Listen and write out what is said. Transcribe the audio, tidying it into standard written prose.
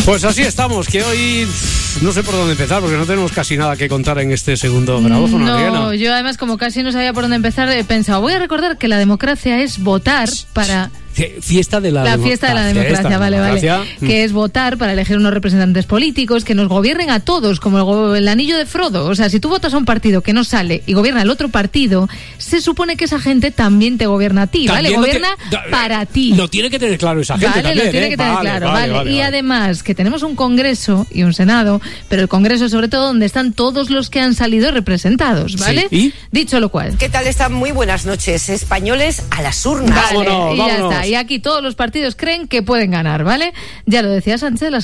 Pues así estamos, que hoy no sé por dónde empezar, porque no tenemos casi nada que contar en este segundo grabófono, Adriana. No, yo además como casi no sabía por dónde empezar, he pensado, voy a recordar que la democracia es votar para... Fiesta de la fiesta de la democracia, vale. Que es votar para elegir unos representantes políticos que nos gobiernen a todos, como el anillo de Frodo. O sea, si tú votas a un partido que no sale y gobierna el otro partido, se supone que esa gente también te gobierna a ti, ¿vale? Gobierna para ti. Lo tiene que tener claro esa gente también, lo tiene que tener claro, vale. Y además que tenemos un Congreso y un Senado, pero el Congreso sobre todo donde están todos los que han salido representados, ¿vale? Sí. Dicho lo cual. ¿Qué tal están? Muy buenas noches. Españoles a las urnas. Vale, vámonos. Ya está. Y aquí todos los partidos creen que pueden ganar, ¿vale? Ya lo decía Sánchez la